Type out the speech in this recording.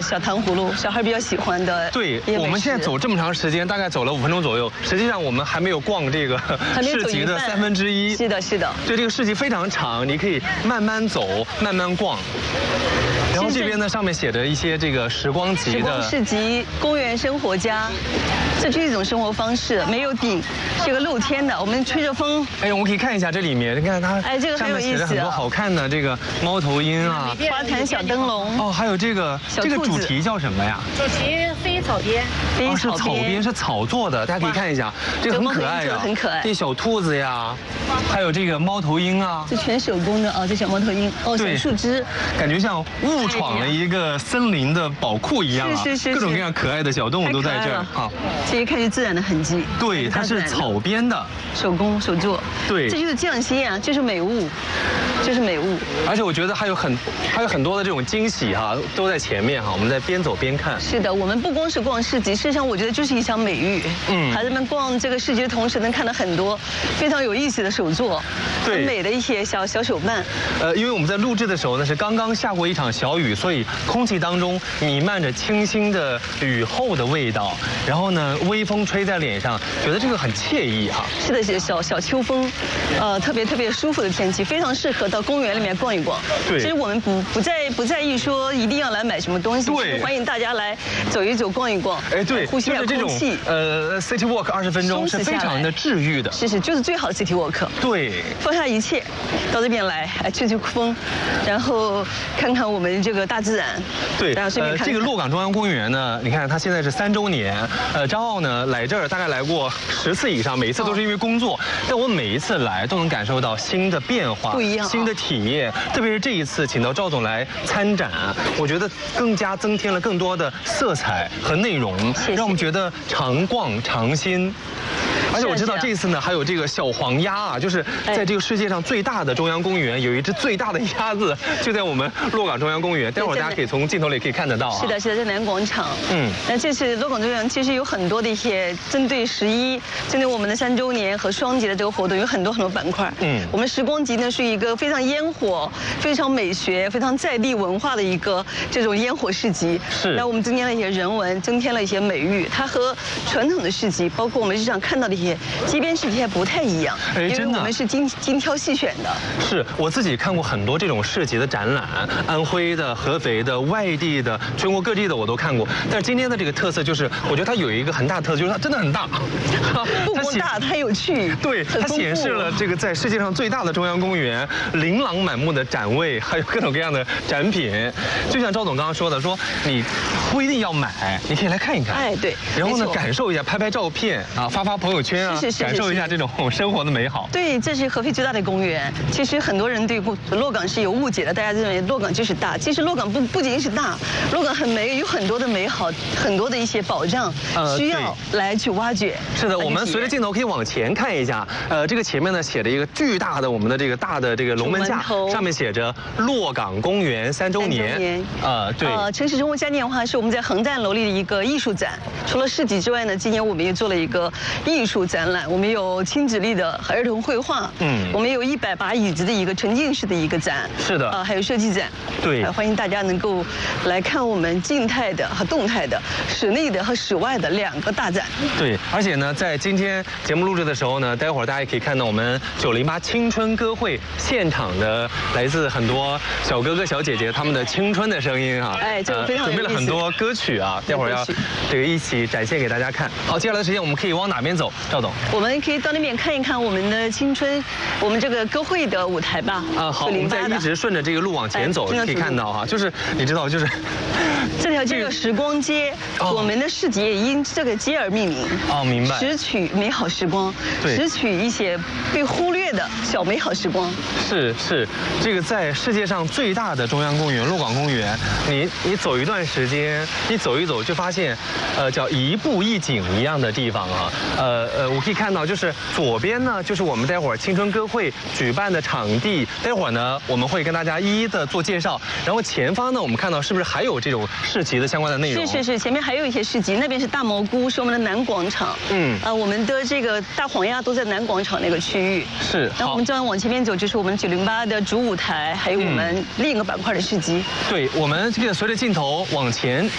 小糖葫芦，小孩比较喜欢的。 对，我们现在走这么长时间，大概走了5分钟左右，实际上我们还没有逛这个市集的1/3。 是的，是的。 对，这个市集非常长，你可以慢慢走，慢慢逛。然后这边呢，上面写着一些这个时光集的时光市集、公园生活家，这就是一种生活方式，没有顶，是个露天的，我们吹着风。 哎，我们可以看一下这里面，你看它， 这个很有意思， 上面写着很多好看的这个猫头鹰啊， 花坛小灯笼。 哦，还有这个主题叫什么呀？ 主题飞草编， 是草编，是草做的，大家可以看一下，这个很可爱呀， 很可爱。 这小兔子呀，还有这个猫头鹰啊， 这全手工的啊，这小猫头鹰哦，小树枝， 感觉像误闯了一个森林的宝库一样啊， 是， 各种各样可爱的小动物都在这儿啊。 这一看是自然的痕迹。 对，它是草编的， 手工手做。 对， 这就是匠心啊，这是美物，这是美物。 而且我觉得还有很多的这种惊喜哈，都在前面哈，我们在边走边看。 是的，我们不光是逛市集，事实上我觉得就是一场美育。孩子们逛这个市集的同时，能看到很多非常有意思的手作，很美的一些小手办。 因为我们在录制的时候呢，是刚刚下过一场小雨，所以空气当中弥漫着清新的雨后的味道，然后呢，微风吹在脸上，觉得这个很惬意哈。 是的，是小秋风，特别舒服的天气，非常适合到公园里面逛一逛。 对， 其实我们不在意说一定要来买什么东西， 对， 欢迎大家来走一走、逛一逛。 哎，对， 呼吸下空气。 City Walk 20分钟是非常的治愈的。 是，就是最好的 City Walk。 对， 放下一切，到这边来，吹风，然后看看我们这个大自然。 对，这个洛港中央公园呢，你看它现在是3周年，张奥呢来这儿大概来过10次以上，每一次都是因为工作，但我每一次来都能感受到新的变化， 不一样， 新的体验，特别是这一次请到赵总来参展，我觉得更加增添了更多的色彩和内容，让我们觉得常逛常新。而且我知道这次呢，还有这个小黄鸭啊，就是在这个世界上最大的中央公园，有一只最大的鸭子，就在我们洛港中央公园。待会儿大家可以从镜头里可以看得到。 是的，在南广场。那这次洛港中央其实有很多的一些针对11，针对我们的3周年和双节的这个活动，有很多板块。我们时光集呢是一个非常烟火、非常美学、非常在地文化的一个这种烟火市集。 是。 那我们增添了一些人文，增添了一些美育，它和传统的市集，包括我们日常看到的一些街边市集还不太一样，因为我们是精挑细选的。 是我自己看过很多这种市集的展览，安徽的、合肥的、外地的、全国各地的我都看过。但是今天的这个特色就是，我觉得它有一个很大的特色，就是它真的很大。 不光大，它有趣。 对，它显示了这个在世界上最大的中央公园，琳琅满目的展位，还有各种各样的展品。就像赵总刚刚说的，说你不一定要买，你可以来看一看。 哎，对。 然后呢，感受一下，拍照片啊，发朋友圈啊。感受一下这种生活的美好。 对，这是合肥最大的公园。其实很多人对洛港是有误解的，大家认为洛港就是大。其实洛港不仅是大，洛港很美，有很多的美好，很多的一些保障需要来去挖掘。是的，我们随着镜头可以往前看一下。这个前面呢写着一个巨大的我们的这个大的这个龙门架，上面写着洛港公园3周年。对。 城市生活嘉年华是我们在横站楼里的一个艺术展。除了市集之外呢，今年我们也做了一个艺术展览。我们有亲子力的儿童绘画，我们有100把椅子的一个沉浸式的一个展， 是的， 还有设计展， 对， 欢迎大家能够来看我们静态的和动态的、室内的和室外的2个大展。 对，而且呢，在今天节目录制的时候呢，待会儿大家也可以看到我们908青春歌会现场的来自很多小哥哥小姐姐他们的青春的声音啊， 这个非常准备了很多歌曲啊，待会儿要这个一起展现给大家看。好，接下来的时间我们可以往哪边走，赵总？ 我们可以到那边看一看我们的青春，我们这个歌会的舞台吧。 好，我们再一直顺着这个路往前走，可以看到哈，就是你知道，就是这条街叫时光街，我们的市集也因这个街而命名。 明白。 拾取美好时光，拾取一些被忽略的小美好时光。是， 这个在世界上最大的中央公园洛港公园，你走一段时间，你走一走就发现，叫一步一景一样的地方啊。我可以看到，就是左边呢，就是我们待会儿青春歌会举办的场地。待会儿呢，我们会跟大家一一的做介绍。然后前方呢，我们看到是不是还有这种市集的相关的内容？ 是，前面还有一些市集，那边是大蘑菇，是我们的南广场。我们的这个大黄鸭都在南广场那个区域。 是。 那我们这样往前面走，就是我们908的主舞台，还有我们另一个板块的市集。 对，我们这个随着镜头往前